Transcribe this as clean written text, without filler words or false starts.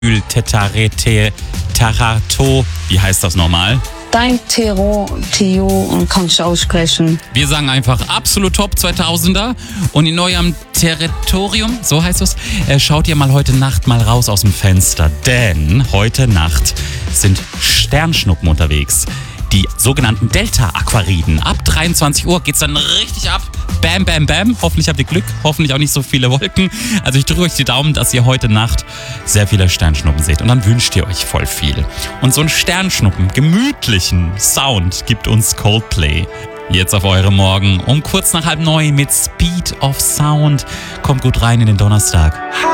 Tetarete, Tarato. Wie heißt das nochmal? Dein Teo kannst du aussprechen. Wir sagen einfach absolut top 2000er und in neuem Territorium, so heißt es. Schaut ihr mal heute Nacht mal raus aus dem Fenster, denn heute Nacht sind Sternschnuppen unterwegs. Die sogenannten Delta-Aquariden. Ab 23 Uhr geht's dann richtig ab. Bam, bam, bam. Hoffentlich habt ihr Glück. Hoffentlich auch nicht so viele Wolken. Also ich drücke euch die Daumen, dass ihr heute Nacht sehr viele Sternschnuppen seht. Und dann wünscht ihr euch voll viel. Und so einen Sternschnuppen, gemütlichen Sound gibt uns Coldplay. Jetzt auf eure Morgen um kurz nach 8:30 mit Speed of Sound. Kommt gut rein in den Donnerstag.